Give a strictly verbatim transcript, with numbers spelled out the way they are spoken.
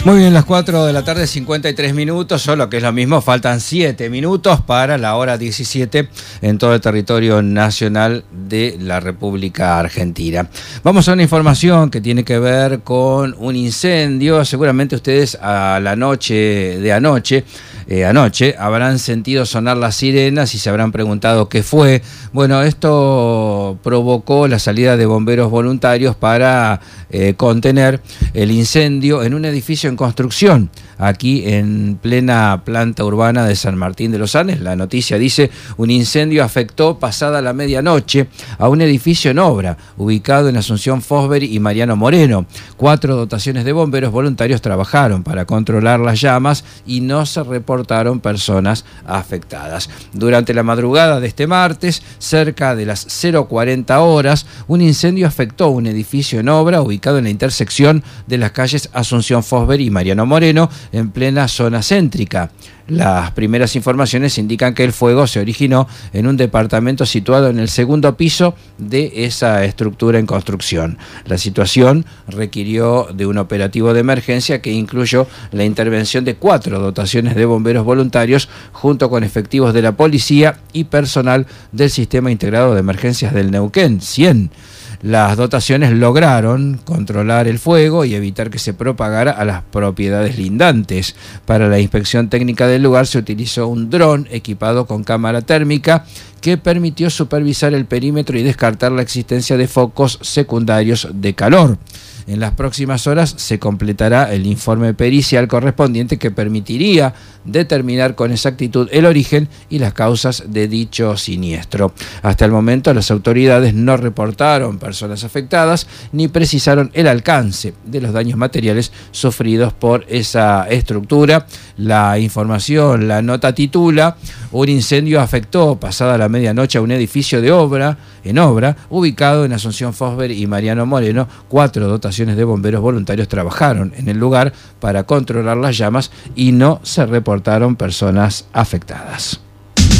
Muy bien, las cuatro de la tarde, cincuenta y tres minutos, solo que es lo mismo, faltan siete minutos para la hora diecisiete en todo el territorio nacional de la República Argentina. Vamos a una información que tiene que ver con un incendio. Seguramente ustedes a la noche de anoche, eh, anoche, habrán sentido sonar las sirenas y se habrán preguntado qué fue. Bueno, esto provocó la salida de bomberos voluntarios para eh, contener el incendio en un edificio en construcción, aquí en plena planta urbana de San Martín de los Andes. La noticia dice: un incendio afectó pasada la medianoche a un edificio en obra, ubicado en Asunción Fosbury y Mariano Moreno. Cuatro dotaciones de bomberos voluntarios trabajaron para controlar las llamas y no se reportaron personas afectadas. Durante la madrugada de este martes, cerca de las cero cuarenta horas, un incendio afectó un edificio en obra ubicado en la intersección de las calles Asunción Fosbury y Mariano Moreno, en plena zona céntrica. Las primeras informaciones indican que el fuego se originó en un departamento situado en el segundo piso de esa estructura en construcción. La situación requirió de un operativo de emergencia que incluyó la intervención de cuatro dotaciones de bomberos voluntarios junto con efectivos de la policía y personal del Sistema Integrado de Emergencias del Neuquén, cien. Las dotaciones lograron controlar el fuego y evitar que se propagara a las propiedades lindantes. Para la inspección técnica del lugar se utilizó un dron equipado con cámara térmica que permitió supervisar el perímetro y descartar la existencia de focos secundarios de calor. En las próximas horas se completará el informe pericial correspondiente que permitiría determinar con exactitud el origen y las causas de dicho siniestro. Hasta el momento las autoridades no reportaron personas afectadas ni precisaron el alcance de los daños materiales sufridos por esa estructura. La información, la nota titula: un incendio afectó pasada la medianoche a un edificio de obra, en obra, ubicado en Asunción Fosbury y Mariano Moreno. Cuatro dotaciones de bomberos voluntarios trabajaron en el lugar para controlar las llamas y no se reportaron personas afectadas.